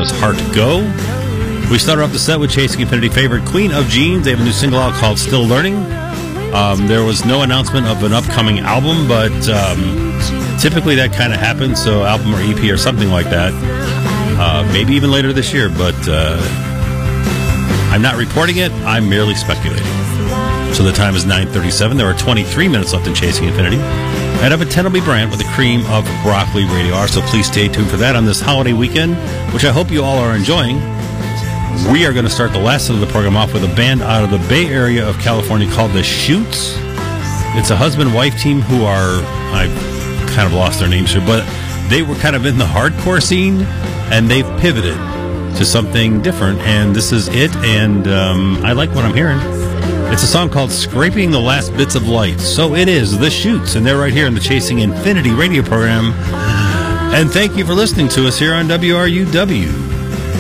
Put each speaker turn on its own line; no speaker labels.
was Heart Go. We started off the set with Chasing Infinity favorite Queen of Jeans. They have a new single out called Still Learning. There was no announcement of an upcoming album, but typically that kind of happens, so album or EP or something like that. Maybe even later this year, but I'm not reporting it. I'm merely speculating. So the time is 9:37. There are 23 minutes left in Chasing Infinity. I have a Tenelby Brandt with a cream of broccoli radio hour, so please stay tuned for that on this holiday weekend, which I hope you all are enjoying. We are going to start the last of the program off with a band out of the Bay Area of California called The Shoots. It's a husband-wife team who are, I've kind of lost their names here, but they were kind of in the hardcore scene, and they've pivoted to something different, and this is it, and I like what I'm hearing. It's a song called Scraping the Last Bits of Light. So it is The Shoots, and they're right here in the Chasing Infinity radio program. And thank you for listening to us here on WRUW.